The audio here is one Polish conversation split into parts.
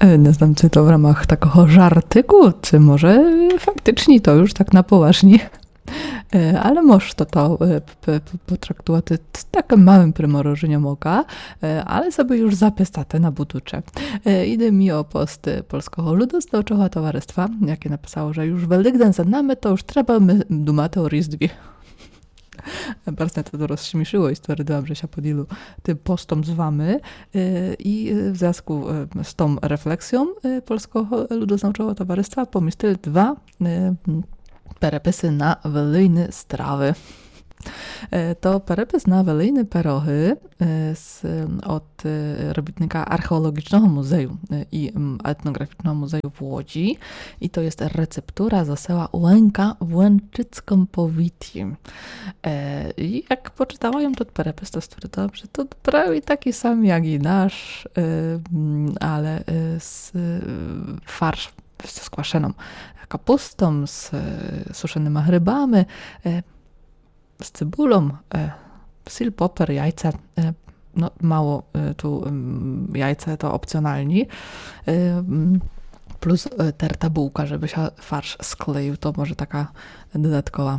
Nie znam, czy to w ramach takiego żartyku, czy może faktycznie to już tak na poważnie. Ale możesz to potraktować z takim małym primorożeniem oka, ale sobie już zapисати na buducze. Idę mi o post Polskiego Ludoznawczego Towarzystwa, jakie napisało, że już Великдень za nami, to już trzeba думати o Різдві. Bardzo to rozśmieszyło i stwierdziłam, że się podzielu tym postom z wami. I w związku z tą refleksją Polskiego Ludoznawczego Towarzystwa pomyśleli dwa переписи на велійні страви. To перепис na велійні пироги od robitnika Archeologicznego Muzeum i Etnograficznego Muzeum w Łodzi. I to jest receptura zasała Łęka w Łęczyckim powiecie. I jak poczytałam ten perepis, to stwierdziłam, że to prawie taki sam jak i nasz, ale z farsz z kwaszoną kapustą, z suszonymi grzybami, z cebulą, sól, poper, jajca. No, mało tu jajce to opcjonalni. Plus terta bułka, żeby się farsz skleił. To może taka dodatkowa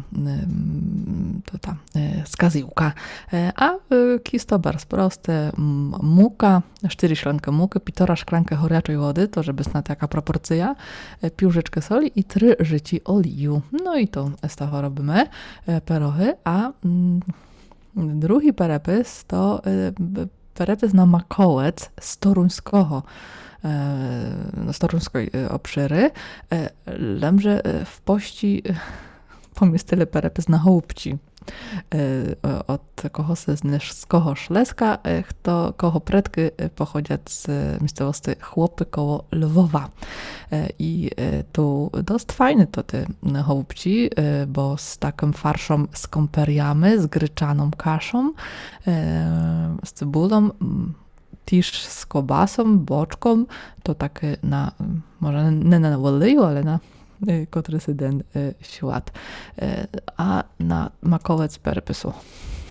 wskazówka. A kis to bardzo proste. Muka, 4 szklanki muki, 1,5 szklanki horячої wody, to żeby znać jaka proporcja, pół łyżeczki soli i 3 życi oliju. No i to z tego robimy pierogi. A drugi perepis to perepis na makołec z toruńskiego z toruńskiej obszyry. Lemże w pości pomyśleli perepis na chłopci. Od kohosy z Nyszskiego Szleska, to koło predki pochodzą z miejscowości Chłopy koło Lwowa. I tu dość fajne to te chłopci, bo z takim farszem z kąperiami, z gryczaną kaszą, z cebulą, też z kobasą, boczką, to takie na, może nie na oleju, ale na kotrysy jeden świat. A na makołec perpisu.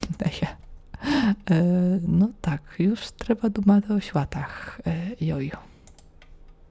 No tak, już trzeba dumać o światach. Jojo.